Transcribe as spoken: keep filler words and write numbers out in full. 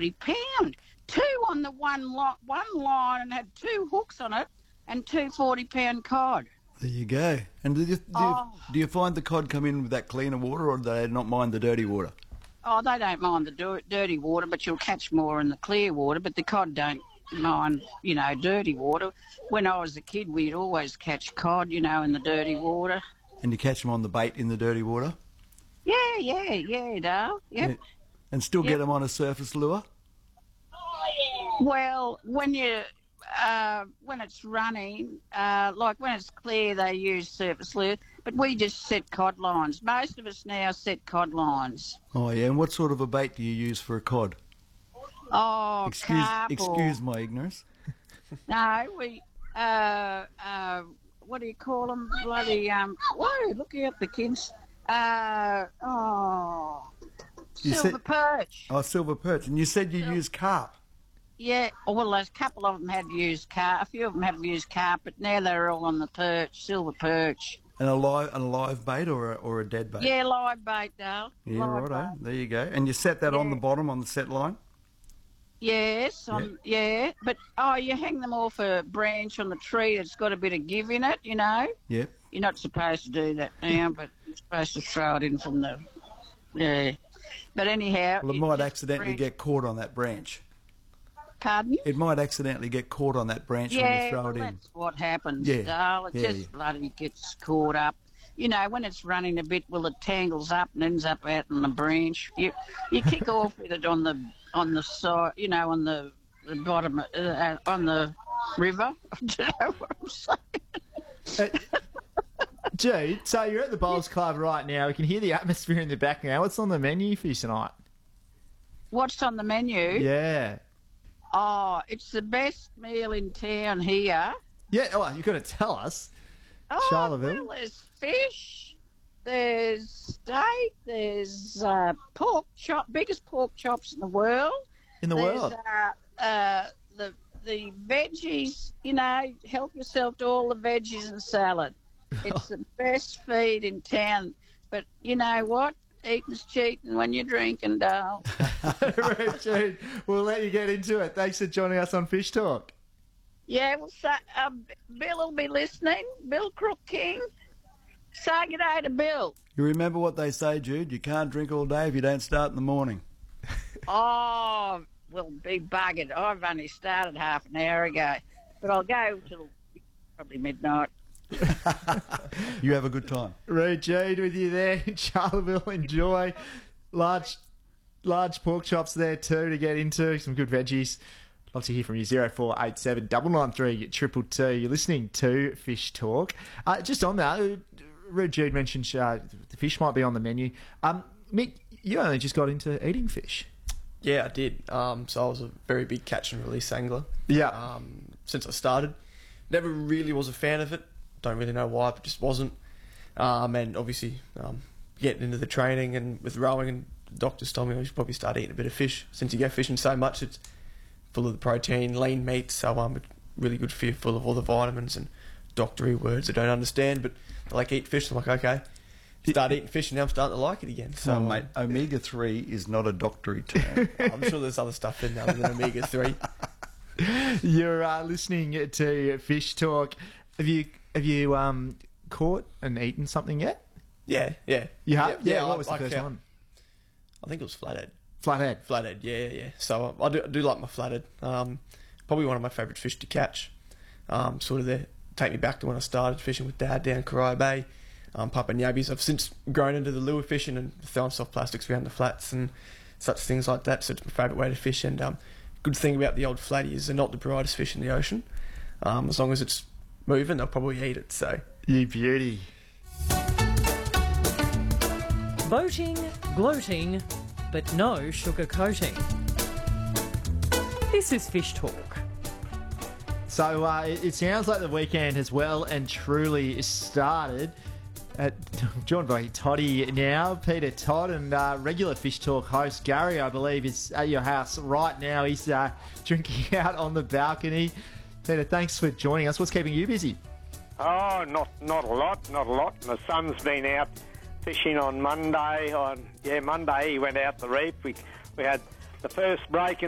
forty pound. Two on the one, lo- one line and had two hooks on it and two forty pound cod. There you go. And do you, do, Oh. you, do you find the cod come in with that cleaner water, or do they not mind the dirty water? Oh, they don't mind the dir- dirty water, but you'll catch more in the clear water. But the cod don't mind, you know, dirty water. When I was a kid, we'd always catch cod, you know, in the dirty water. And you catch them on the bait in the dirty water? Yeah, yeah, yeah, Dale. Yep. Yeah. And still Yep. get them on a surface lure? Well, when you uh, when it's running, uh, like when it's clear, they use surface lure. But we just set cod lines. Most of us now set cod lines. Oh, yeah. And what sort of a bait do you use for a cod? Oh, Excuse, carp or- excuse my ignorance. No, we, uh, uh, what do you call them? Bloody, um, whoa, look out the kids. Uh, oh, You silver said- perch. Oh, silver perch. And you said you use carp. Yeah, well, there's a couple of them had used carp. A few of them have used carp, but now they're all on the perch, silver perch. And a live, and a live bait or a, or a dead bait? Yeah, live bait, Dale. Yeah, live righto. bait. There you go. And you set that on Yeah. the bottom on the set line? Yes, on, yeah. But, oh, you hang them off a branch on the tree that's got a bit of give in it, you know. Yep. You're not supposed to do that now, but you're supposed to throw it in from the, yeah. But anyhow... Well, it you might just accidentally branch- get caught on that branch. Pardon? It might accidentally get caught on that branch when Yeah, you throw well, it in. that's what happens, Yeah, Dale. It yeah, just yeah. bloody gets caught up. You know, when it's running a bit, well, it tangles up and ends up out on the branch. You you kick off with it on the on the side, you know, on the, the bottom, uh, uh, on the river. I don't know what I'm saying. Uh, Jude, so you're at the Bowls Club right now. We can hear the atmosphere in the background. What's on the menu for you tonight? What's on the menu? Yeah. Oh, it's the best meal in town here. Yeah, oh, you've got to tell us. Oh, Charleville? well, there's fish, there's steak, there's uh, pork chop, biggest pork chops in the world. In the there's, world. Uh, uh, the the veggies, you know, help yourself to all the veggies and salad. It's the best feed in town. But you know what? Eating's cheating when you're drinking, Dale. Right, Jude, we'll let you get into it. Thanks for joining us on Fish Talk. Yeah, well, so, uh, Bill will be listening. Bill Crook King. Say good day to Bill. You remember what they say, Jude? You can't drink all day if you don't start in the morning. Oh, we'll be buggered. I've only started half an hour ago, but I'll go till probably midnight. You have a good time. Reed Jude with you there in Charleville. Enjoy. Large large pork chops there too to get into. Some good veggies. Love to hear from you. zero four eight seven nine nine three triple two. You're listening to Fish Talk. Uh, just on that, Reed Jude mentioned uh, the fish might be on the menu. Um, Mick, you only just got into eating fish. Yeah, I did. Um, so I was a very big catch and release angler. Yeah. Um, since I started, never really was a fan of it. Don't really know why, but just wasn't. Um, and obviously, um, getting into the training and with rowing, and the doctors told me I should probably start eating a bit of fish. Since you go fishing so much, it's full of the protein, lean meat, so um, it's really good for you, full of all the vitamins and doctory words I don't understand. But I like eat fish. So I'm like, okay, start eating fish, and now I'm starting to like it again. So, So, um, mate, omega three is not a doctory term. I'm sure there's other stuff in there other than omega three. You're uh, listening to Fish Talk. Have you have you um, caught and eaten something yet? Yeah, yeah. You have? Yeah, Yeah, I- what was the I first count- one? I think it was flathead. Flathead. Flathead, yeah, yeah, yeah. So um, I do, I do like my flathead. Um, probably one of my favourite fish to catch. Um, sort of there, take me back to when I started fishing with Dad down Corio Bay, um, Papa Nyabbies. I've since grown into the lure fishing and throwing soft plastics around the flats and such things like that. So it's my favourite way to fish. And um, good thing about the old flatty is they're not the brightest fish in the ocean. Um, as long as it's moving, they'll probably eat it. So You beauty. Boating, gloating, but no sugar coating. This is Fish Talk. So uh, it, it sounds like the weekend has well and truly started. At, joined by Toddy now, Peter Todd, and uh, regular Fish Talk host Gary, I believe, is at your house right now. He's uh, drinking out on the balcony. Peter, thanks for joining us. What's keeping you busy? Oh, not not a lot, not a lot. My son's been out fishing on Monday. On yeah, Monday he went out the reef. We we had the first break in